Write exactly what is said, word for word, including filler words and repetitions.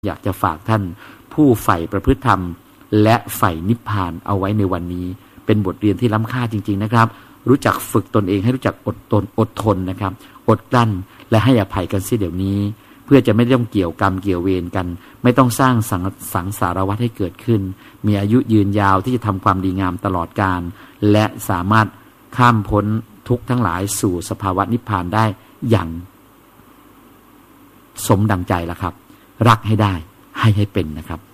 อยากจะฝากท่านผู้ใฝ่ประพฤติธรรมและใฝ่นิพพานเอาไว้ในวันนี้เป็นบทเรียนที่ล้ำค่าจริงๆนะครับรู้จักฝึกตนเองให้รู้จักอดทนอดทนนะครับอดกลั้นและให้อภัยกันเสียเดี๋ยวนี้เพื่อจะไม่ต้องเกี่ยวกรรมเกี่ยวเวรกันไม่ต้องสร้างสังสังสารวัฏให้เกิดขึ้นมีอายุยืนยาวที่จะทำความดีงามตลอดกาลและสามารถข้ามพ้นทุกข์ทั้งหลายสู่สภาวะนิพพานได้อย่างสมดังใจแล้วครับรักให้ได้ให้ให้เป็นนะครับ